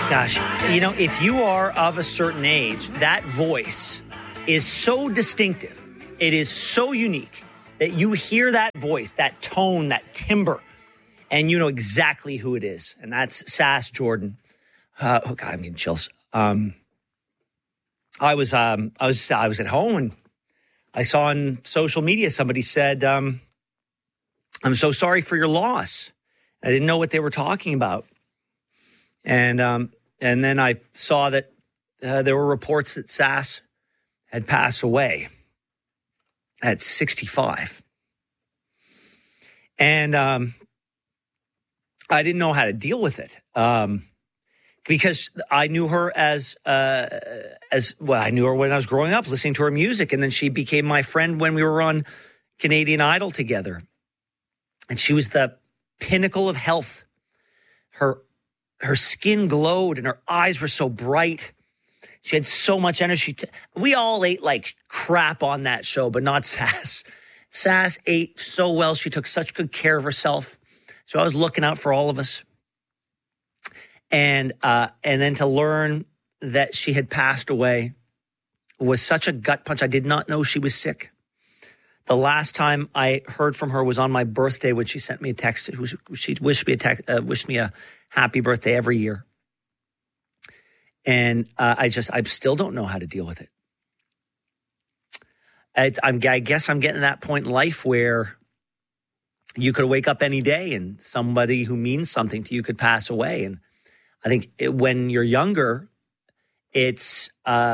Gosh, if you are of a certain age, that voice is so distinctive. It is so unique that you hear that voice, that tone, that timbre, and you know exactly who it is. And that's Sass Jordan. Oh God, I'm getting chills. I was at home and I saw on social media somebody said, "I'm so sorry for your loss." I didn't know what they were talking about, and then I saw that there were reports that Sass had passed away at 65, and I didn't know how to deal with it. Because I knew her as well. I knew her when I was growing up, listening to her music, and then she became my friend when we were on Canadian Idol together. And she was the pinnacle of health. Her skin glowed, and her eyes were so bright. She had so much energy. We all ate like crap on that show, but not Sass. Sass ate so well. She took such good care of herself. So I was looking out for all of us. And then to learn that she had passed away was such a gut punch. I did not know she was sick. The last time I heard from her was on my birthday when she sent me a text. She wished me a happy birthday every year. And I still don't know how to deal with it. I guess I'm getting to that point in life where you could wake up any day and somebody who means something to you could pass away. And I think when you're younger, it's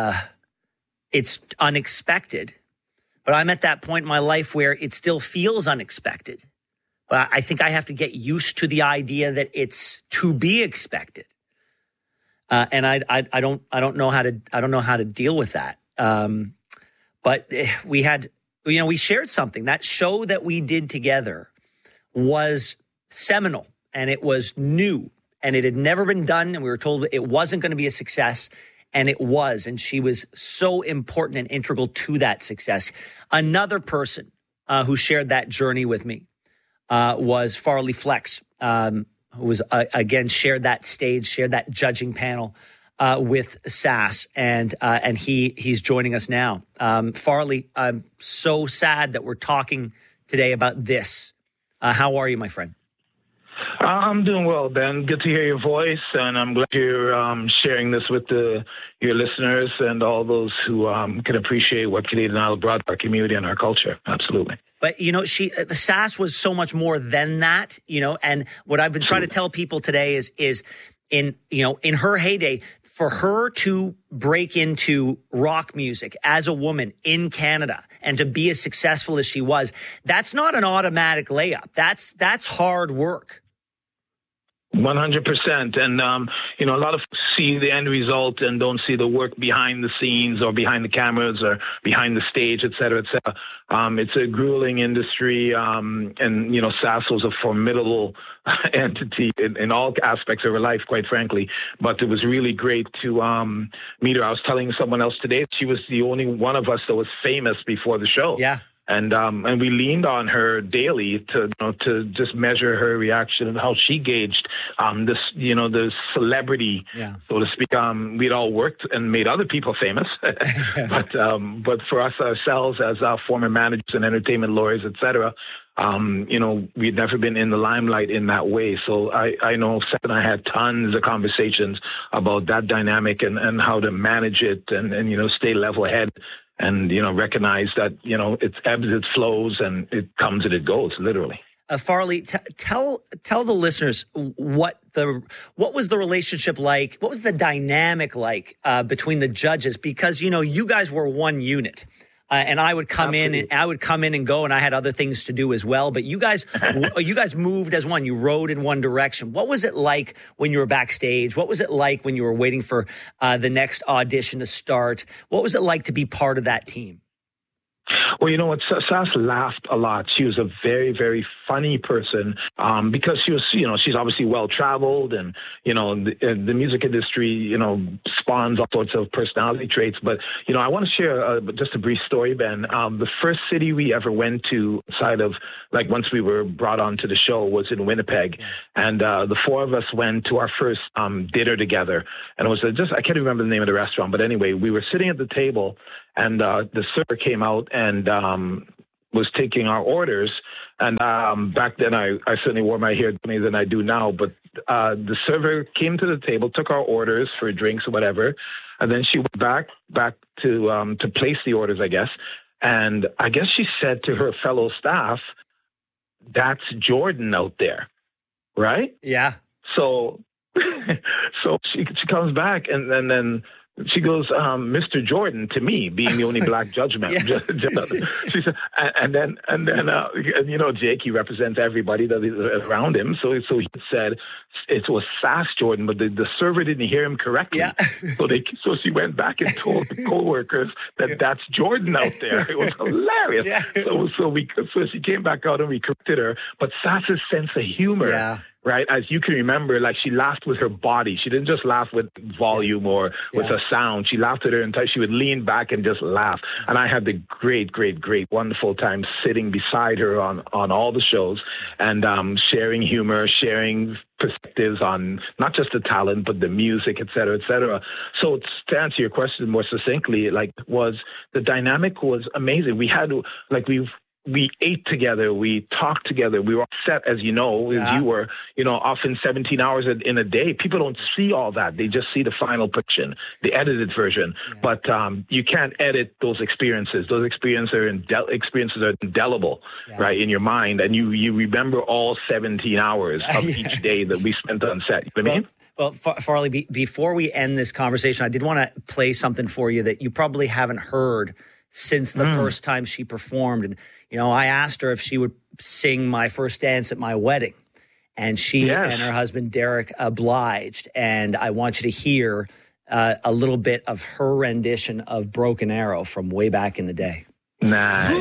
unexpected. But I'm at that point in my life where it still feels unexpected. But I think I have to get used to the idea that it's to be expected. And I don't know how to deal with that. But we shared something. That show that we did together was seminal, and it was new. And it had never been done, and we were told it wasn't going to be a success, and it was. And she was so important and integral to that success. Another person who shared that journey with me was Farley Flex, who was, again, shared that stage, shared that judging panel with Sass, and he's joining us now. Farley, I'm so sad that we're talking today about this. How are you, my friend? I'm doing well, Ben. Good to hear your voice, and I'm glad you're sharing this with your listeners and all those who can appreciate what Canadian Idol brought to our community and our culture. Absolutely. But, Sass was so much more than that, and what I've been trying to tell people today is in her heyday, for her to break into rock music as a woman in Canada and to be as successful as she was, that's not an automatic layup. That's hard work. 100%. And, a lot of see the end result and don't see the work behind the scenes or behind the cameras or behind the stage, et cetera, et cetera. It's a grueling industry. And Sass was a formidable entity in all aspects of her life, quite frankly. But it was really great to meet her. I was telling someone else today, she was the only one of us that was famous before the show. Yeah. And we leaned on her daily to just measure her reaction and how she gauged the celebrity, so to speak. We'd all worked and made other people famous, but for us ourselves as former managers and entertainment lawyers, et cetera, we'd never been in the limelight in that way. So I know Seth and I had tons of conversations about that dynamic and how to manage it and stay level head. And, recognize that, it ebbs, it flows, and it comes and it goes, literally. Farley, tell the listeners what was the relationship like? What was the dynamic like between the judges? Because, you guys were one unit. And I would come in and go, and I had other things to do as well. But you guys moved as one. You rode in one direction. What was it like when you were backstage? What was it like when you were waiting for the next audition to start? What was it like to be part of that team? Well, you know what? Sass laughed a lot. She was a very, very funny person because she was, she's obviously well traveled, and the music industry, spawns all sorts of personality traits. But, I want to share just a brief story, Ben. The first city we ever went to outside of, like, once we were brought onto the show was in Winnipeg. And the four of us went to our first dinner together. And it was I can't remember the name of the restaurant. But anyway, we were sitting at the table and the server came out and was taking our orders. And back then, I certainly wore my hair differently than I do now. But the server came to the table, took our orders for drinks or whatever, and then she went back to place the orders, I guess. And I guess she said to her fellow staff, "That's Jordan out there," right? Yeah. So she comes back and then she goes, "Mr. Jordan," to me, being the only black judgment. Yeah. She said, and then Jake, he represents everybody that is around him. So he said it was Sass Jordan, but the server didn't hear him correctly. Yeah. So she went back and told the coworkers that that's Jordan out there. It was hilarious. Yeah. So she came back out and we corrected her. But Sass's sense of humor. Yeah. Right, as you can remember, like she laughed with her body. She didn't just laugh with volume or with a sound. She laughed at her entire. She would lean back and just laugh. And I had the great, wonderful time sitting beside her on all the shows and sharing humor, sharing perspectives on not just the talent but the music, et cetera, et cetera. So to answer your question more succinctly, the dynamic was amazing. We ate together, we talked together, we were set, as you know, as you were, often 17 hours in a day. People don't see all that. They just see the final production, the edited version. Yeah. But you can't edit those experiences. Those experiences are indelible, right, in your mind. And you remember all 17 hours of each day that we spent on set. You know what I mean? Well, Farley, before we end this conversation, I did want to play something for you that you probably haven't heard since the first time she performed. And, I asked her if she would sing My First Dance at My Wedding. And she and her husband, Derek, obliged. And I want you to hear a little bit of her rendition of Broken Arrow from way back in the day. Nice.